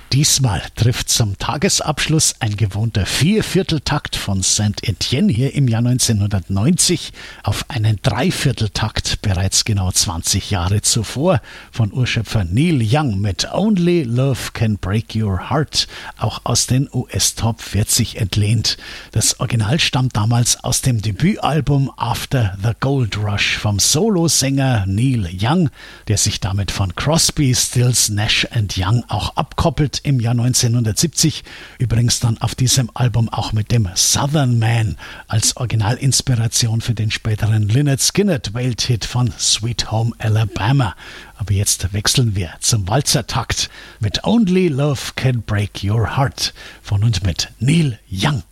Diesmal trifft zum Tagesabschluss ein gewohnter Viervierteltakt von Saint-Étienne hier im Jahr 1990 auf einen Dreivierteltakt bereits genau 20 Jahre zuvor von Urschöpfer Neil Young mit Only Love Can Break Your Heart, auch aus den US-Top 40 entlehnt. Das Original stammt damals aus dem Debütalbum After the Gold Rush vom Solosänger Neil Young, der sich damit von Crosby, Stills, Nash & Young auch abkoppelt im Jahr 1970, übrigens dann auf diesem Album auch mit dem Southern Man als Originalinspiration für den späteren Lynyrd Skynyrd Welthit von Sweet Home Alabama. Aber jetzt wechseln wir zum Walzertakt mit Only Love Can Break Your Heart von und mit Neil Young.